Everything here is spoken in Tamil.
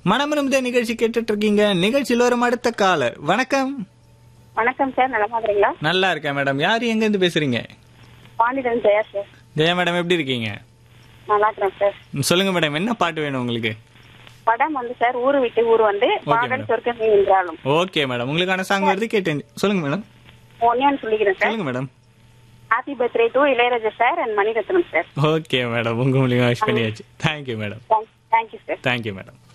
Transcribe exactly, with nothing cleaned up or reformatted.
மனமிருந்த நிகழ்ச்சி கேட்டுட்டு இருக்கீங்க. நிகழ்ச்சியில் வரும் அடுத்த காலர். வணக்கம். வணக்கம் சார், நல்லா இருக்கீங்களா? நல்லா இருக்கேன் மேடம். யாரு எங்க இருந்து பேசுறீங்க? பாண்டியன் ஜெயா சார். ஜெயா மேடம் எப்படி இருக்கீங்க? நல்லா இருக்கிறேன் சார். சொல்லுங்க மேடம், என்ன பாட்டு வேணும் உங்களுக்கு? படம் வந்து சார் ஊரு விட்டு ஊர் வந்து பாடல் சொர்க்கம் என்றாலும். ஓகே மேடம், உங்களுக்கான சாங் வருது கேட்டேன். சொல்லுங்க மேடம். ஒன்னு சொல்லிக்கிறேன் சார். சொல்லுங்க madam. Happy birthday to Ilaiyaraaja sir and Mani Ratnam sir. Okay madam, உங்க மூலியமா விஷ் பண்ணியாச்சு. Thank you madam. Thank you sir. Thank you madam.